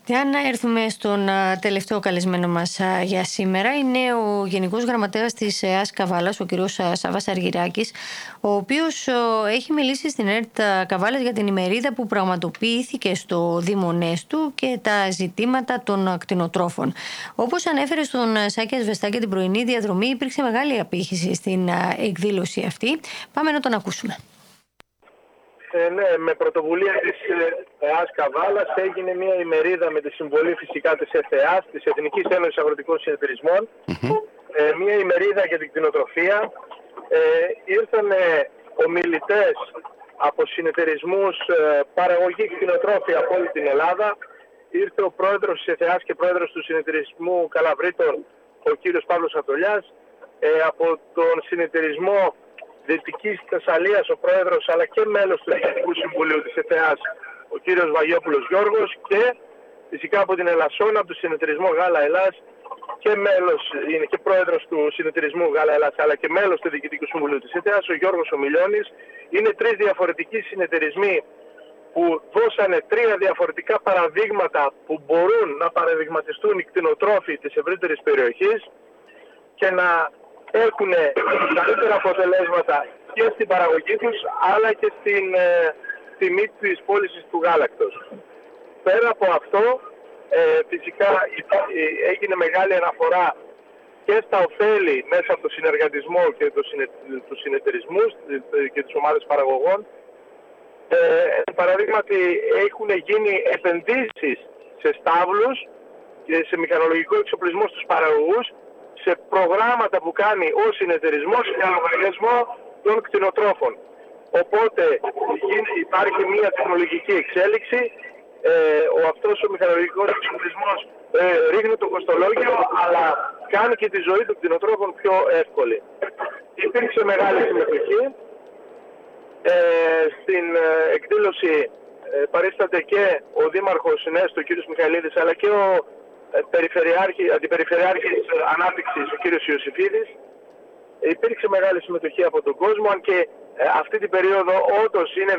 Για να έρθουμε στον τελευταίο καλεσμένο μας για σήμερα, είναι ο Γενικός Γραμματέας της ΕΑΣ Καβάλας, ο κ. Σάββας Αργυράκης, ο οποίος έχει μιλήσει στην ΕΡΤ Καβάλας για την ημερίδα που πραγματοποιήθηκε στο Δήμο Νέστου και τα ζητήματα των κτηνοτρόφων. Όπως ανέφερε στον Σάκη Ασβεστάκη την πρωινή διαδρομή, υπήρξε μεγάλη απήχηση στην εκδήλωση αυτή. Πάμε να τον ακούσουμε. Ναι, με πρωτοβουλία της ΕΑΣ Καβάλας έγινε μια ημερίδα με τη συμβολή φυσικά της ΕΘΕΑΣ, της Εθνικής Ένωσης Αγροτικών Συνεταιρισμών, μια ημερίδα για την κτηνοτροφία. Ήρθαν ομιλητές από συνεταιρισμούς παραγωγή κτηνοτρόφια από όλη την Ελλάδα. Ήρθε ο πρόεδρος της ΕΘΕΑΣ και πρόεδρος του συνεταιρισμού Καλαβρίτων, ο κύριος Παύλος Ατολιάς, από τον συνεταιρισμό Δυτικής Θεσσαλίας ο πρόεδρος, αλλά και μέλος του Διοικητικού Συμβουλίου της ΕΘΕΑΣ, ο κύριος Βαγιόπουλος Γιώργος, και φυσικά από την Ελασσόνα, από τον συνεταιρισμό Γάλα Ελλάς, και μέλος, είναι και πρόεδρος του συνεταιρισμού Γάλα Ελλάς, αλλά και μέλος του Διοικητικού Συμβουλίου της ΕΘΕΑΣ, ο Γιώργος Ομιλιώνης. Είναι τρεις διαφορετικοί συνεταιρισμοί που δώσανε τρία διαφορετικά παραδείγματα που μπορούν να παραδειγματιστούν οι κτηνοτρόφοι της ευρύτερης περιοχής και να έχουν καλύτερα αποτελέσματα και στην παραγωγή τους, αλλά και στην τιμή της πώλησης του γάλακτος. Πέρα από αυτό, φυσικά έγινε μεγάλη αναφορά και στα ωφέλη μέσα από το συνεργατισμό και τους συνεταιρισμούς και τις ομάδες παραγωγών. Παραδείγματι, έχουν γίνει επενδύσεις σε στάβλους και σε μηχανολογικό εξοπλισμό στους παραγωγούς, σε προγράμματα που κάνει ο συνεταιρισμός για λογαριασμό των κτηνοτρόφων. Οπότε υπάρχει μια τεχνολογική εξέλιξη, αυτός ο μηχανολογικός εξοπλισμός ρίχνει το κοστολόγιο, αλλά κάνει και τη ζωή των κτηνοτρόφων πιο εύκολη. Υπήρξε μεγάλη συμμετοχή. Στην εκδήλωση παρίσταται και ο Δήμαρχος Νέστου, ο κ. Μιχαηλίδης, αλλά και ο Αντιπεριφερειάρχης Ανάπτυξης, ο κύριος Ιωσήφιδης. Υπήρξε μεγάλη συμμετοχή από τον κόσμο, αν και αυτή την περίοδο όντως είναι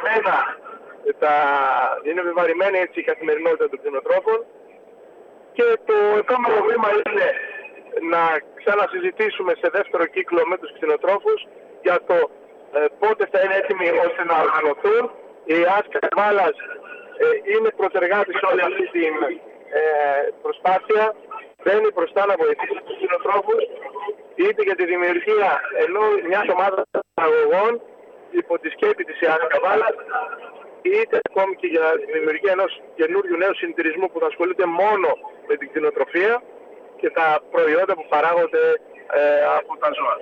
βεβαρημένη έτσι η καθημερινότητα των κτηνοτρόφων. Και το επόμενο βήμα είναι να ξανασυζητήσουμε σε δεύτερο κύκλο με τους κτηνοτρόφους για το πότε θα είναι έτοιμοι ώστε να οργανωθούν. Η ΕΑΣ Καβάλας είναι πρωτεργάτης όλη αυτή την προσπάθεια, μπαίνει μπροστά να βοηθήσει τους κτηνοτρόφους, είτε για τη δημιουργία μιας ομάδας παραγωγών υπό τη σκέπη της ΕΑΣ Καβάλας, είτε ακόμη και για τη δημιουργία ενός καινούριου νέου συνεταιρισμού που θα ασχολείται μόνο με την κτηνοτροφία και τα προϊόντα που παράγονται από τα ζώα.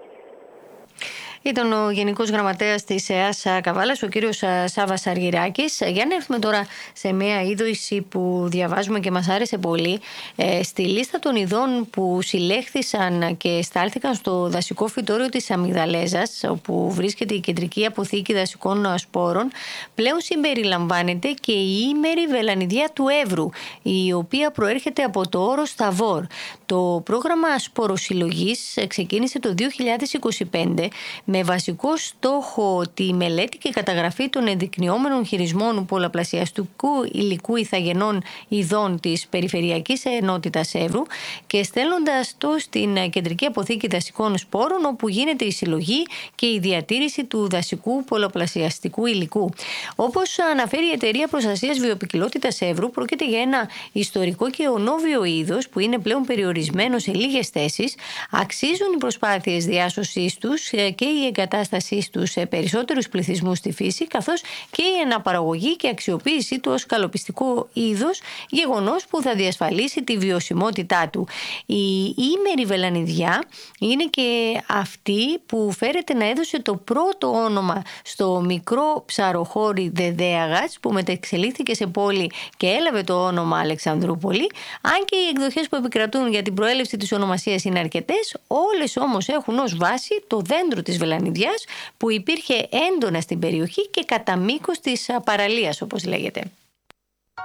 Ήταν ο Γενικός Γραμματέας της ΕΑΣ Καβάλας, ο κύριος Σάββας Αργυράκης. Για να έρθουμε τώρα σε μια είδωση που διαβάζουμε και μας άρεσε πολύ. Στη λίστα των ειδών που συλλέχθησαν και στάλθηκαν στο δασικό φυτόριο της Αμυγδαλέζας, όπου βρίσκεται η κεντρική αποθήκη δασικών σπόρων, πλέον συμπεριλαμβάνεται και η ήμερη βελανιδιά του Εύρου, η οποία προέρχεται από το όρος Σταβόρ. Το πρόγραμμα σποροσυλλογής ξεκίνησε το 2025 με βασικό στόχο τη μελέτη και καταγραφή των ενδεικνυόμενων χειρισμών πολλαπλασιαστικού υλικού ηθαγενών ειδών της Περιφερειακής Ενότητας Εύρου και στέλνοντας το στην Κεντρική Αποθήκη Δασικών Σπόρων, όπου γίνεται η συλλογή και η διατήρηση του δασικού πολλαπλασιαστικού υλικού. Όπως αναφέρει η Εταιρεία Προστασίας Βιοποικιλότητας Εύρου, πρόκειται για ένα ιστορικό και ονόβιο είδος που είναι πλέον περιορισμένο σε λίγες θέσεις. Αξίζουν οι προσπάθειες διάσωσής τους και η εγκατάστασή τους σε περισσότερους πληθυσμούς στη φύση, καθώς και η αναπαραγωγή και αξιοποίησή του ως καλοπιστικό είδος, γεγονός που θα διασφαλίσει τη βιωσιμότητά του. Η ήμερη βελανιδιά είναι και αυτή που φέρεται να έδωσε το πρώτο όνομα στο μικρό ψαροχώρι Δεδέαγας, που μετεξελίχθηκε σε πόλη και έλαβε το όνομα Αλεξανδρούπολη. Αν και οι εκδοχές που επικρατούν για την προέλευση της ονομασίας είναι αρκετές, όλες όμως έχουν ως βάση το δέντρο της βελανιδιάς που υπήρχε έντονα στην περιοχή και κατά μήκος της παραλίας, όπως λέγεται.